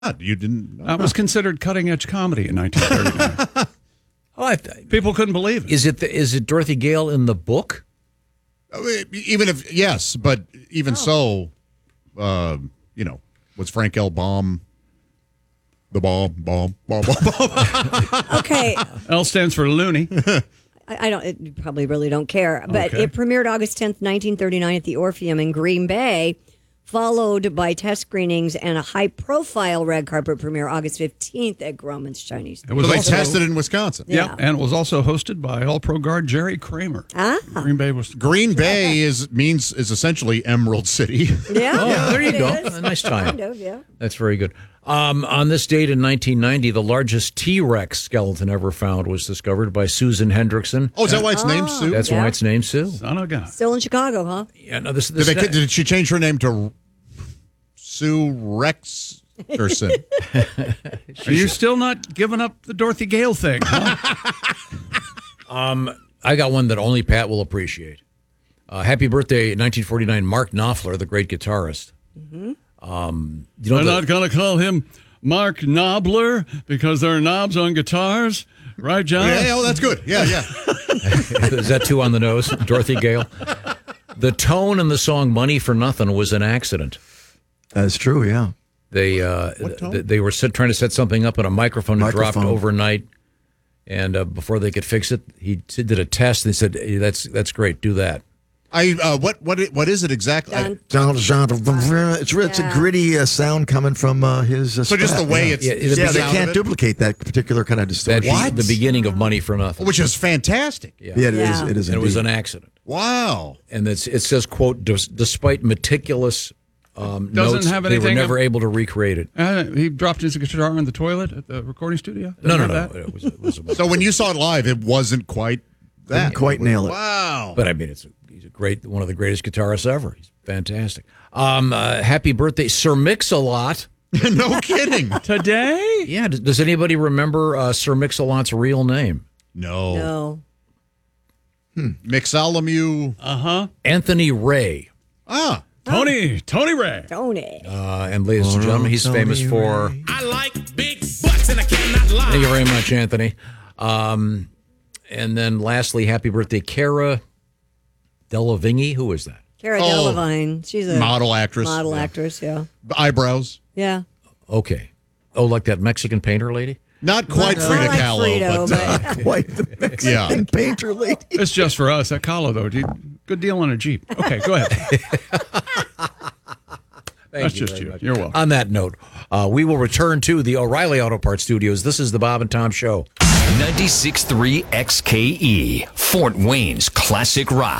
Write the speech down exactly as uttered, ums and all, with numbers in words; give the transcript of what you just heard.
You didn't. That was considered cutting-edge comedy in nineteen thirty-nine. Oh, I, People couldn't believe it. is it the, is it Dorothy Gale in the book? Even if, yes, but even so, uh, you know, was Frank L. Baum the bomb, bomb, bomb, bomb, bomb? Okay. L stands for loony. I, I don't. It, you probably really don't care, but Okay. it premiered August tenth, nineteen thirty-nine, at the Orpheum in Green Bay, followed by test screenings and a high-profile red carpet premiere August fifteenth at Grauman's Chinese. It was So they also, tested it in Wisconsin. Yeah, Yeah. and it was also hosted by All-Pro guard Jerry Kramer. Ah. Green Bay was Green Bay is means is essentially Emerald City. Yeah, Oh, there you it go. is. A nice time. Kind of, yeah. That's very good. Um, on this date in nineteen ninety, the largest T-Rex skeleton ever found was discovered by Susan Hendrickson. Oh, is that why it's named Sue? That's Yeah. why it's named Sue. son of a gun. Still in Chicago, huh? Yeah, no, this, Did, this they, did she change her name to Sue Rexerson? Are you still not giving up the Dorothy Gale thing? Huh? I got one that only Pat will appreciate. Uh, happy birthday, nineteen forty-nine, Mark Knopfler, the great guitarist. Mm-hmm. Um, you know They're the- not going to call him Mark Knobler because there are knobs on guitars, right, John? Yeah, oh, that's good. Yeah, yeah. Is that too on the nose, Dorothy Gale? The tone in the song "Money for Nothing" was an accident. That's true, yeah. They uh, What tone? th- they were set, trying to set something up, and a microphone, had dropped Microphone. overnight. And uh, before they could fix it, he t- did a test. And he said, hey, "That's that's great. Do that." I uh, what what it- what is it exactly? I- Dun, It's, it's a Yeah. gritty uh, sound coming from uh, his. Uh, so just the Strat, way yeah. it's Yeah, Yeah, the they sound of can't it, duplicate that particular kind of That distortion. be- What? the beginning of "Money for Nothing." which is fantastic. Yeah, Yeah, it is. Yeah. It is. and it was indeed. an accident. Wow. And it's, it says, "quote Des- Despite meticulous um, Doesn't notes, have they were anything never of- able to recreate it." Uh, he dropped his guitar in the toilet at the recording studio? No, no, Doesn't no. have that? It was, it was a, So when you saw it live, it wasn't quite that. Didn't quite nail it. Wow. but I mean, it's a, he's a great, one of the greatest guitarists ever. He's fantastic. Um, uh, happy birthday, Sir Mix-a-Lot. No kidding. Today? Yeah, does, does anybody remember uh, Sir Mix-a-Lot's real name? No. no. Mixolomew. Uh-huh. Anthony Ray. Ah. Tony, Tony Ray. Tony. Uh, and ladies and gentlemen, he's Tony famous for. Ray. I like big butts and I cannot lie. Thank you very much, Anthony. Um, and then lastly, happy birthday, Cara Delevingne. Who is that? Cara Oh. Delevingne. She's a Model actress. model Yeah. actress, yeah. Eyebrows. Yeah. Okay. Oh, like that Mexican painter lady? Not quite Not Frida like Kahlo, Frito, but, uh, Quite the Mexican Yeah. painter lady. It's just for us. That Kahlo, though. Dude, good deal on a Jeep. Okay, go ahead. Thank That's you just very you. much. You're welcome. On that note, uh, we will return to the O'Reilly Auto Parts Studios. This is the Bob and Tom Show. ninety-six point three X K E, Fort Wayne's classic rock.